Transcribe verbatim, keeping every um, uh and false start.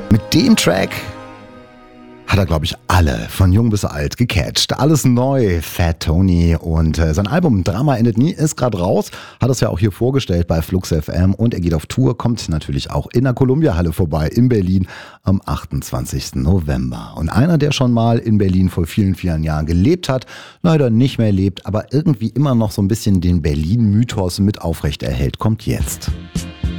Mit dem Track hat er, glaube ich, alle, von jung bis alt, gecatcht. Alles neu, Fat Tony. Und äh, sein Album Drama endet nie ist gerade raus. Hat es ja auch hier vorgestellt bei Flux F M. Und er geht auf Tour, kommt natürlich auch in der Columbia-Halle vorbei in Berlin am achtundzwanzigsten November. Und einer, der schon mal in Berlin vor vielen, vielen Jahren gelebt hat, leider nicht mehr lebt, aber irgendwie immer noch so ein bisschen den Berlin-Mythos mit aufrecht erhält, kommt jetzt.